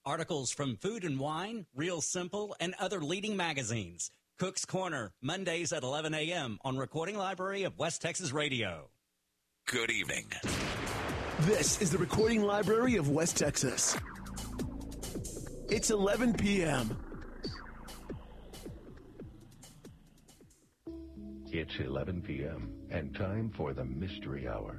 Articles from Food and Wine, Real Simple, and other leading magazines. Cook's Corner, Mondays at 11 a.m. on Recording Library of West Texas Radio. Good evening. This is the Recording Library of West Texas. It's 11 p.m. It's 11 p.m. and time for the Mystery Hour.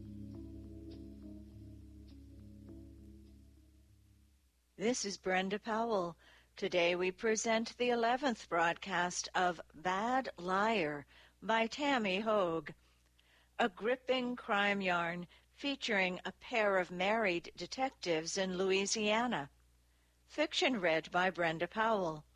This is Brenda Powell. Today we present the 11th broadcast of Bad Liar by Tammy Hogue, a gripping crime yarn featuring a pair of married detectives in Louisiana. Fiction read by Brenda Powell.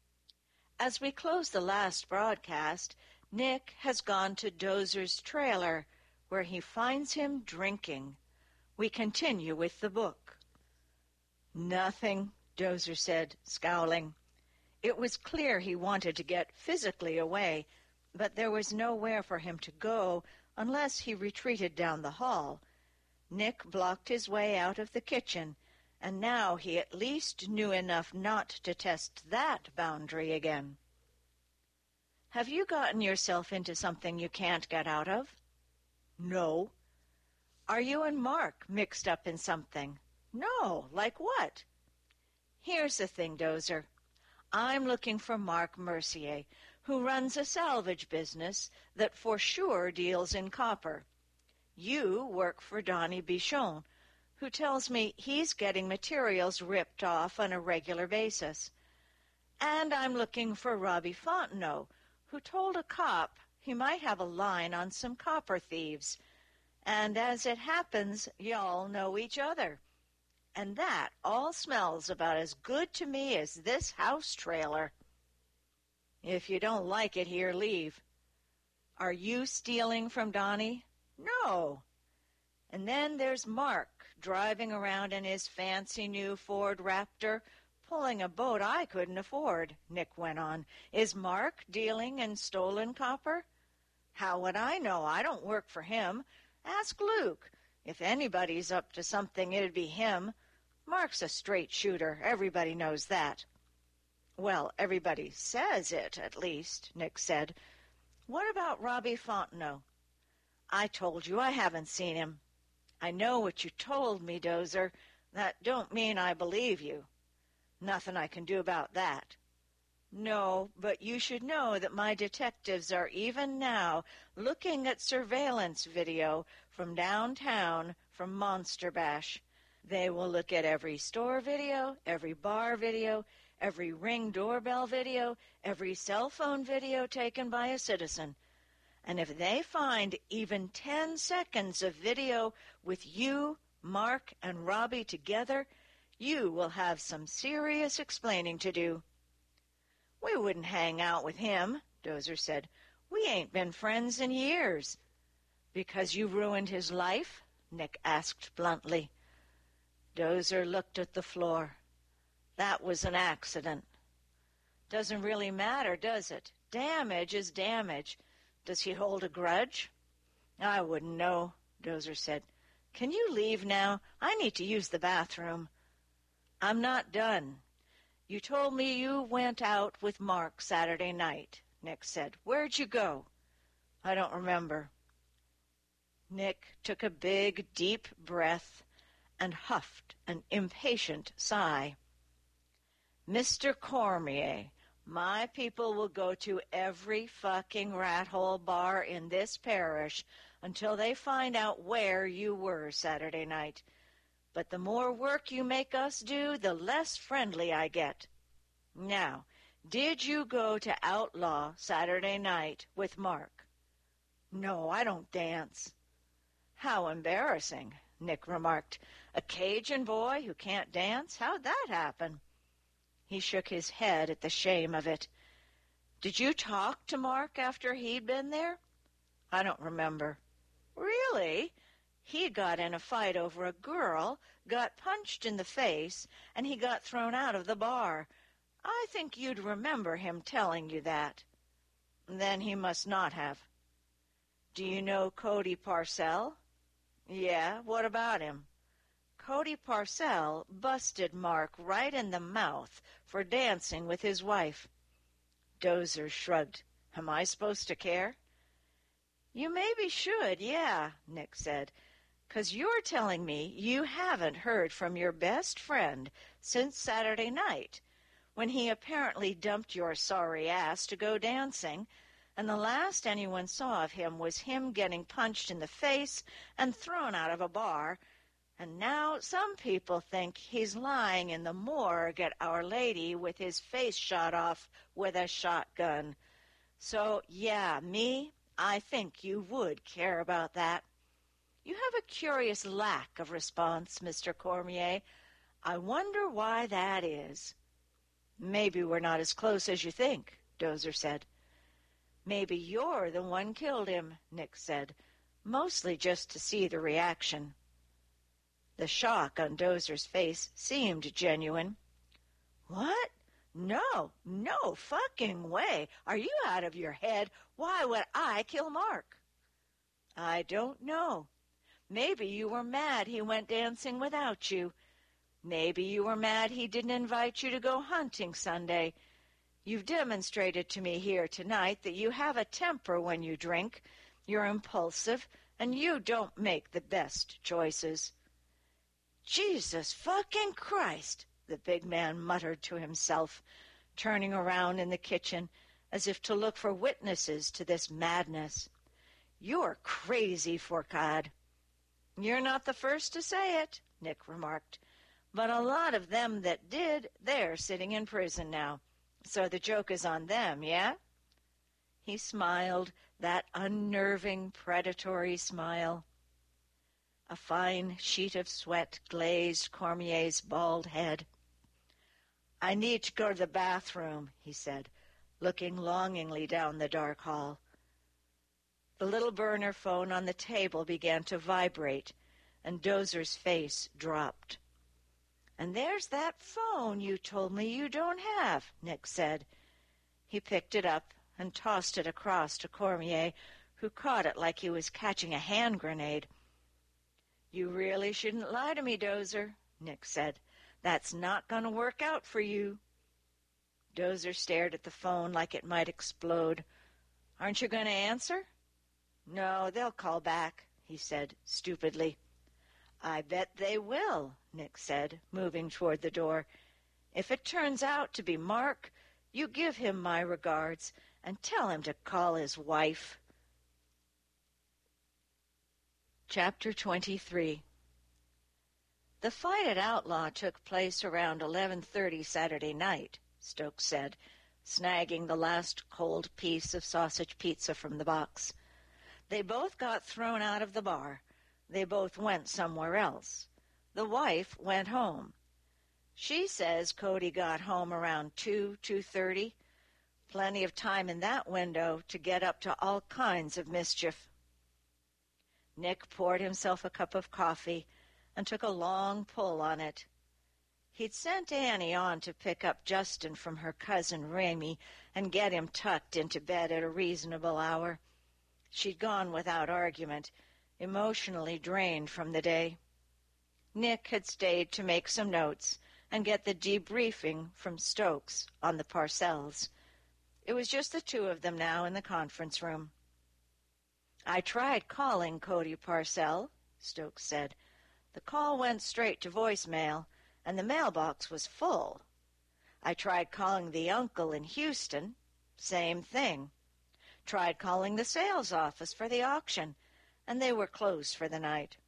As we close the last broadcast, Nick has gone to Dozer's trailer, where he finds him drinking. We continue with the book. "Nothing," Dozer said, scowling. It was clear he wanted to get physically away, but there was nowhere for him to go unless he retreated down the hall. Nick blocked his way out of the kitchen, and now he at least knew enough not to test that boundary again. "Have you gotten yourself into something you can't get out of?" "No." "Are you and Mark mixed up in something?" "No. Like what?" "Here's the thing, Dozer. I'm looking for Mark Mercier, who runs a salvage business that for sure deals in copper. You work for Donnie Bichon, who tells me he's getting materials ripped off on a regular basis. And I'm looking for Robbie Fontenot, who told a cop he might have a line on some copper thieves. And as it happens, y'all know each other. And that all smells about as good to me as this house trailer. If you don't like it here, leave." "Are you stealing from Donnie?" "No." "And then there's Mark driving around in his fancy new Ford Raptor, pulling a boat I couldn't afford," Nick went on. "Is Mark dealing in stolen copper?" "How would I know? I don't work for him. Ask Luke. If anybody's up to something, it'd be him. Mark's a straight shooter. Everybody knows that." "Well, everybody says it, at least," Nick said. "What about Robbie Fontenot?" "I told you I haven't seen him." "I know what you told me, Dozer. That don't mean I believe you." "Nothing I can do about that." "No, but you should know that my detectives are even now looking at surveillance video from downtown from Monster Bash. They will look at every store video, every bar video, every Ring doorbell video, every cell phone video taken by a citizen. And if they find even 10 seconds of video with you, Mark, and Robbie together, you will have some serious explaining to do." "We wouldn't hang out with him," Dozer said. "We ain't been friends in years." "Because you ruined his life?" Nick asked bluntly. Dozer looked at the floor. "That was an accident." "Doesn't really matter, does it? Damage is damage. Does he hold a grudge?" "I wouldn't know," Dozer said. "Can you leave now? I need to use the bathroom." "I'm not done. You told me you went out with Mark Saturday night," Nick said. "Where'd you go?" "I don't remember." Nick took a big, deep breath and huffed an impatient sigh. "Mr. Cormier, my people will go to every fucking rat-hole bar in this parish until they find out where you were Saturday night. But the more work you make us do, the less friendly I get. Now, did you go to Outlaw Saturday night with Mark?" "No, I don't dance." "How embarrassing," Nick remarked. "A Cajun boy who can't dance? How'd that happen?" He shook his head at the shame of it. "Did you talk to Mark after he'd been there?" "I don't remember." "Really? He got in a fight over a girl, got punched in the face, and he got thrown out of the bar. I think you'd remember him telling you that." "Then he must not have." "Do you know Cody Parcell?" "Yeah, what about him?" Cody Parcell busted Mark right in the mouth for dancing with his wife. Dozer shrugged. Am I supposed to care? You maybe should, yeah, Nick said, 'cause you're telling me you haven't heard from your best friend since Saturday night, when he apparently dumped your sorry ass to go dancing, and the last anyone saw of him was him getting punched in the face and thrown out of a bar, and now some people think he's lying in the morgue at Our Lady with his face shot off with a shotgun. So, yeah, I think you would care about that. You have a curious lack of response, Mr. Cormier. I wonder why that is. Maybe we're not as close as you think, Dozer said. Maybe you're the one killed him, Nick said, mostly just to see the reaction. The shock on Dozer's face seemed genuine. What? No fucking way. Are you out of your head? Why would I kill Mark? I don't know. Maybe you were mad he went dancing without you. Maybe you were mad he didn't invite you to go hunting Sunday. You've demonstrated to me here tonight that you have a temper when you drink. You're impulsive, and you don't make the best choices. Jesus fucking Christ, the big man muttered to himself, turning around in the kitchen as if to look for witnesses to this madness. You're crazy, Fourcade. You're not the first to say it, Nick remarked, but a lot of them that did, they're sitting in prison now. So the joke is on them, yeah? He smiled, that unnerving, predatory smile. A fine sheet of sweat glazed Cormier's bald head. I need to go to the bathroom, he said, looking longingly down the dark hall. The little burner phone on the table began to vibrate, and Dozer's face dropped. And there's that phone you told me you don't have, Nick said. He picked it up and tossed it across to Cormier, who caught it like he was catching a hand grenade. You really shouldn't lie to me, Dozer, Nick said. That's not going to work out for you. Dozer stared at the phone like it might explode. Aren't you going to answer? No, they'll call back, he said stupidly. I bet they will, Nick said, moving toward the door. If it turns out to be Mark, you give him my regards and tell him to call his wife. Chapter 23. The fight at Outlaw took place around 11:30 Saturday night, Stokes said, snagging the last cold piece of sausage pizza from the box. They both got thrown out of the bar. They both went somewhere else. The wife went home. She says Cody got home around 2:30. Plenty of time in that window to get up to all kinds of mischief. Nick poured himself a cup of coffee and took a long pull on it. He'd sent Annie on to pick up Justin from her cousin Ramey and get him tucked into bed at a reasonable hour. She'd gone without argument, emotionally drained from the day. Nick had stayed to make some notes and get the debriefing from Stokes on the Parcells. It was just the two of them now in the conference room. I tried calling Cody Parcell, Stokes said. The call went straight to voicemail, and the mailbox was full. I tried calling the uncle in Houston. Same thing. Tried calling the sales office for the auction, and they were closed for the night.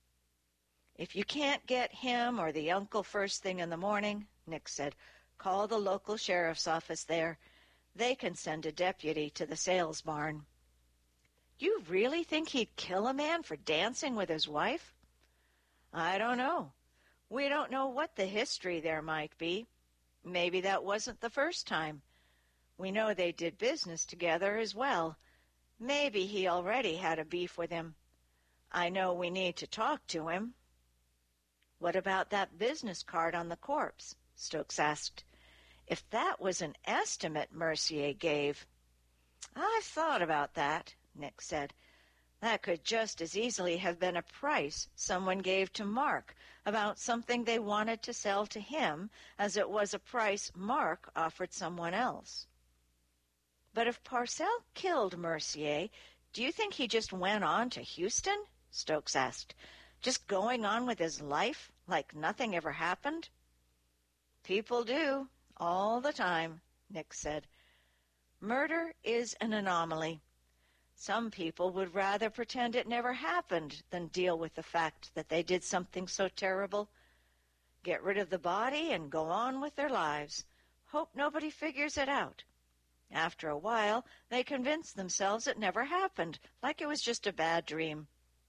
If you can't get him or the uncle first thing in the morning, Nick said, call the local sheriff's office there. They can send a deputy to the sales barn. You really think he'd kill a man for dancing with his wife? I don't know. We don't know what the history there might be. Maybe that wasn't the first time. We know they did business together as well. Maybe he already had a beef with him. I know we need to talk to him. What about that business card on the corpse? Stokes asked. If that was an estimate Mercier gave. I've thought about that, Nick said. That could just as easily have been a price someone gave to Mark about something they wanted to sell to him as it was a price Mark offered someone else. But if Parcell killed Mercier, do you think he just went on to Houston? Stokes asked. Just going on with his life like nothing ever happened? People do, all the time, Nick said. Murder is an anomaly. Some people would rather pretend it never happened than deal with the fact that they did something so terrible. Get rid of the body and go on with their lives. Hope nobody figures it out. After a while, they convince themselves it never happened, like it was just a bad dream.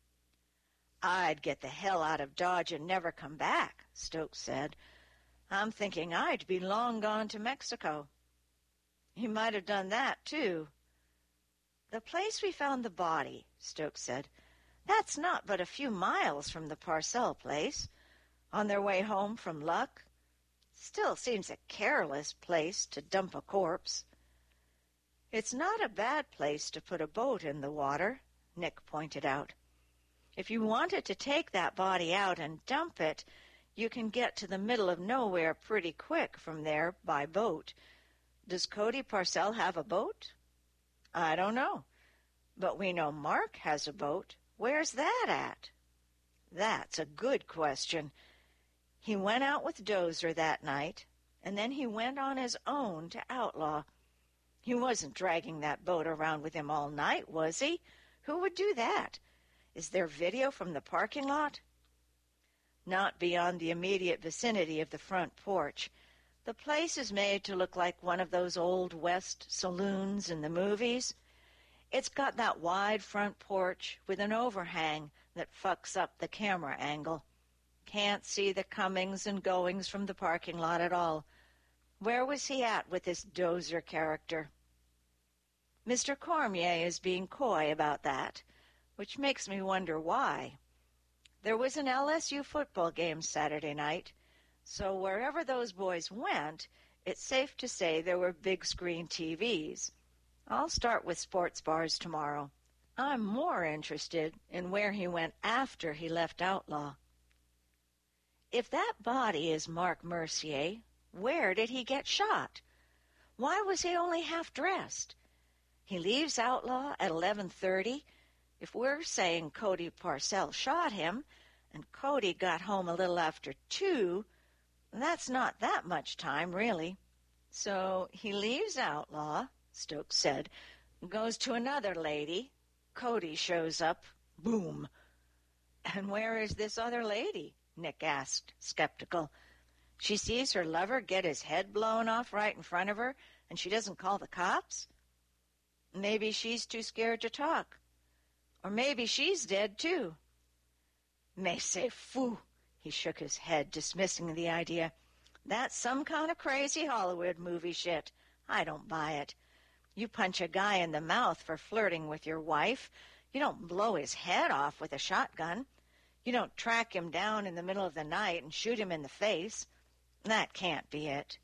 I'd get the hell out of Dodge and never come back, Stokes said. I'm thinking I'd be long gone to Mexico. He might have done that, too. The place we found the body, Stokes said, that's not but a few miles from the Parcell place. On their way home from Luck. Still seems a careless place to dump a corpse. It's not a bad place to put a boat in the water, Nick pointed out. If you wanted to take that body out and dump it, you can get to the middle of nowhere pretty quick from there by boat. Does Cody Parcell have a boat? I don't know. But we know Mark has a boat. Where's that at? That's a good question. He went out with Dozer that night, and then he went on his own to Outlaw. He wasn't dragging that boat around with him all night, was he? Who would do that? Is there video from the parking lot? Not beyond the immediate vicinity of the front porch. The place is made to look like one of those old West saloons in the movies. It's got that wide front porch with an overhang that fucks up the camera angle. Can't see the comings and goings from the parking lot at all. Where was he at with this Dozer character? Mr. Cormier is being coy about that, which makes me wonder why. There was an LSU football game Saturday night, so wherever those boys went, it's safe to say there were big-screen TVs. I'll start with sports bars tomorrow. I'm more interested in where he went after he left Outlaw. If that body is Mark Mercier, where did he get shot? Why was he only half-dressed? He leaves Outlaw at 11:30. If we're saying Cody Parcell shot him, and Cody got home a little after 2, that's not that much time, really. So he leaves Outlaw, Stokes said, goes to another lady. Cody shows up. Boom. And where is this other lady? Nick asked, skeptical. She sees her lover get his head blown off right in front of her, and she doesn't call the cops? Maybe she's too scared to talk. Or maybe she's dead, too. Mais c'est fou, he shook his head, dismissing the idea. That's some kind of crazy Hollywood movie shit. I don't buy it. You punch a guy in the mouth for flirting with your wife. You don't blow his head off with a shotgun. You don't track him down in the middle of the night and shoot him in the face. That can't be it.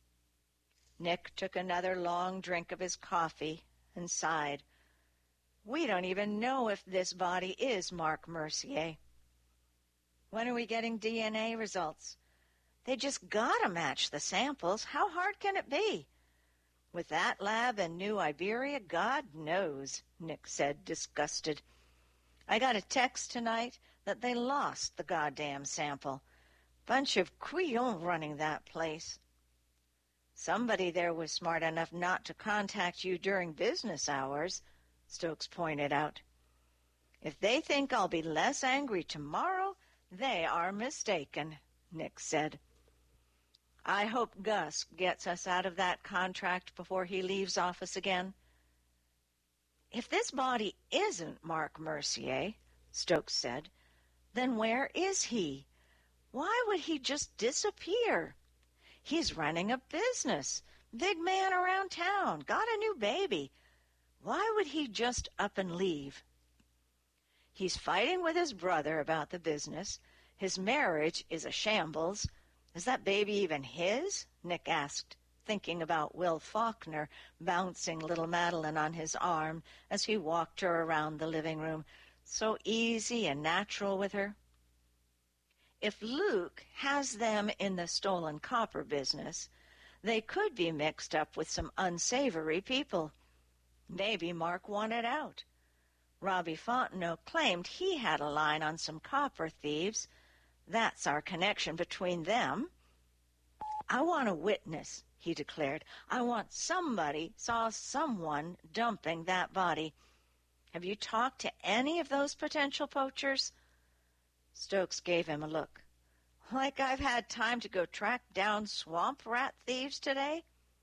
Nick took another long drink of his coffee and sighed. We don't even know if this body is Mark Mercier. When are we getting DNA results? They just gotta match the samples. How hard can it be? With that lab in New Iberia, God knows, Nick said, disgusted. I got a text tonight that they lost the goddamn sample. Bunch of couillons running that place. Somebody there was smart enough not to contact you during business hours, Stokes pointed out. If they think I'll be less angry tomorrow, they are mistaken, Nick said. I hope Gus gets us out of that contract before he leaves office again. If this body isn't Mark Mercier, Stokes said, then where is he? Why would he just disappear? He's running a business, big man around town, got a new baby. Why would he just up and leave? He's fighting with his brother about the business. His marriage is a shambles. Is that baby even his? Nick asked, thinking about Will Faulkner bouncing little Madeline on his arm as he walked her around the living room, so easy and natural with her. If Luke has them in the stolen copper business, they could be mixed up with some unsavory people. Maybe Mark wanted out. Robbie Fontenot claimed he had a line on some copper thieves. That's our connection between them. I want a witness, he declared. I want somebody saw someone dumping that body. Have you talked to any of those potential poachers? Stokes gave him a look. Like I've had time to go track down swamp rat thieves today?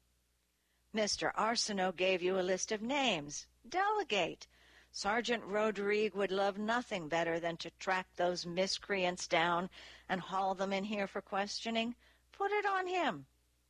Mr. Arsenault gave you a list of names. Delegate. Sergeant Rodrigue would love nothing better than to track those miscreants down and haul them in here for questioning. Put it on him.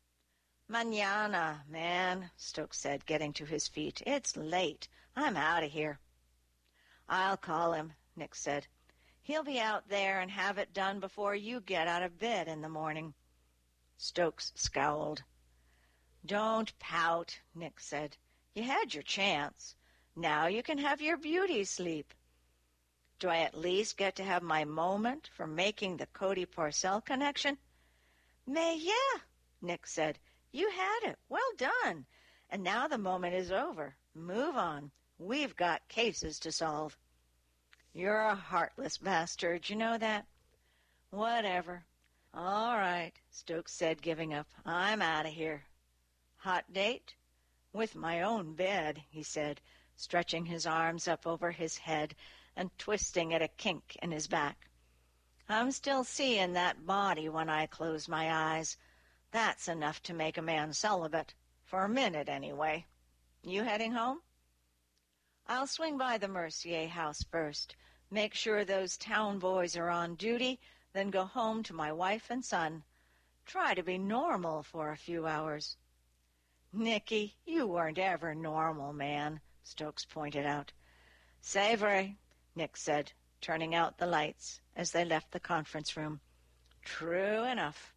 Mañana, man, Stokes said, getting to his feet. It's late. I'm out of here. I'll call him, Nick said. He'll be out there and have it done before you get out of bed in the morning. Stokes scowled. Don't pout, Nick said. You had your chance. Now you can have your beauty sleep. Do I at least get to have my moment for making the Cody Parcell connection? Mais yeah, Nick said. You had it. Well done. And now the moment is over. Move on. We've got cases to solve. You're a heartless bastard, you know that? Whatever. All right, Stokes said, giving up. I'm out of here. Hot date? With my own bed, he said, stretching his arms up over his head and twisting at a kink in his back. I'm still seeing that body when I close my eyes. That's enough to make a man celibate, for a minute anyway. You heading home? I'll swing by the Mercier house first, make sure those town boys are on duty, then go home to my wife and son. Try to be normal for a few hours. Nicky, you weren't ever normal, man, Stokes pointed out. C'est vrai, Nick said, turning out the lights as they left the conference room. True enough.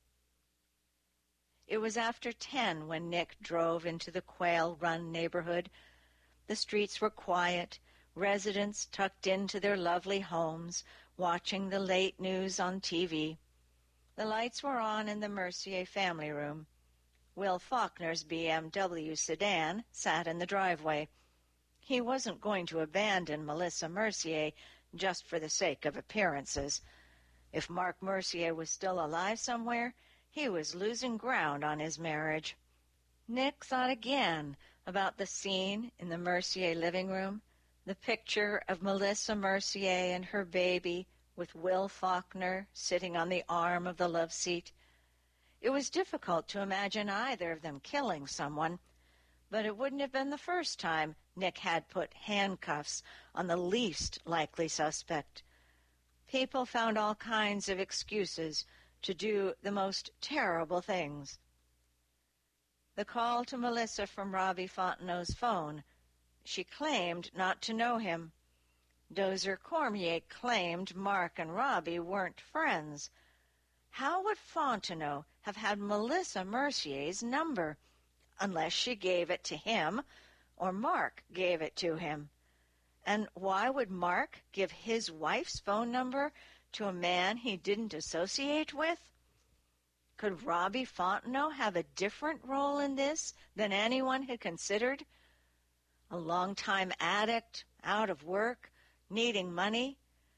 It was after 10 when Nick drove into the Quail Run neighborhood. The streets were quiet, residents tucked into their lovely homes, watching the late news on TV. The lights were on in the Mercier family room. Will Faulkner's BMW sedan sat in the driveway. He wasn't going to abandon Melissa Mercier just for the sake of appearances. If Mark Mercier was still alive somewhere, he was losing ground on his marriage. Nick thought again about the scene in the Mercier living room, the picture of Melissa Mercier and her baby with Will Faulkner sitting on the arm of the love seat. It was difficult to imagine either of them killing someone, but it wouldn't have been the first time Nick had put handcuffs on the least likely suspect. People found all kinds of excuses to do the most terrible things. The call to Melissa from Robbie Fontenot's phone. She claimed not to know him. Dozier Cormier claimed Mark and Robbie weren't friends. How would Fontenot have had Melissa Mercier's number, unless she gave it to him or Mark gave it to him? And why would Mark give his wife's phone number to a man he didn't associate with? Could Robbie Fontenot have a different role in this than anyone had considered? A long-time addict, out of work, needing money.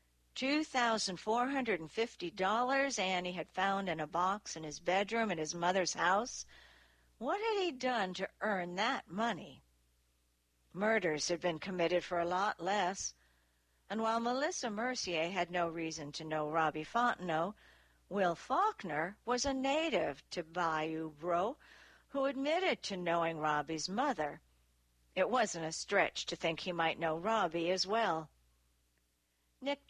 $2,450 Annie had found in a box in his bedroom in his mother's house. What had he done to earn that money? Murders had been committed for a lot less. And while Melissa Mercier had no reason to know Robbie Fontenot, Will Faulkner was a native to Bayou Bro who admitted to knowing Robbie's mother. It wasn't a stretch to think he might know Robbie as well. Nick